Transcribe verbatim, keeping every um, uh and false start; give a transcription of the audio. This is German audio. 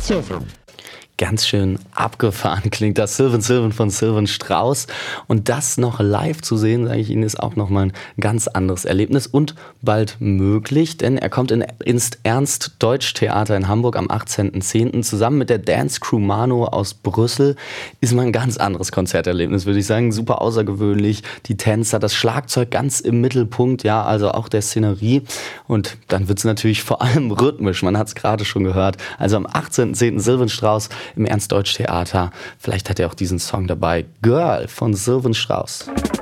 Sylvan. Ganz schön abgefahren klingt das. Sylvan Sylvan von Sylvan Strauss. Und das noch live zu sehen, sage ich Ihnen, ist auch nochmal ein ganz anderes Erlebnis und bald möglich, denn er kommt in, ins Ernst-Deutsch-Theater in Hamburg am achtzehnten zehnten Zusammen mit der Dance Crew Mano aus Brüssel. Ist mal ein ganz anderes Konzerterlebnis, würde ich sagen. Super außergewöhnlich. Die Tänzer, das Schlagzeug ganz im Mittelpunkt, ja, also auch der Szenerie. Und dann wird es natürlich vor allem rhythmisch. Man hat es gerade schon gehört. Also am achtzehnten zehnten Sylvan Strauss im Ernst-Deutsch-Theater. Vielleicht hat er auch diesen Song dabei. Girl von Sylvan Strauss.